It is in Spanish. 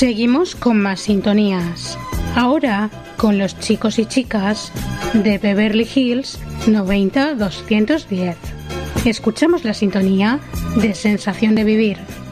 Seguimos con más sintonías. Ahora con los chicos y chicas de Beverly Hills 90210. Escuchamos la sintonía de Sensación de Vivir.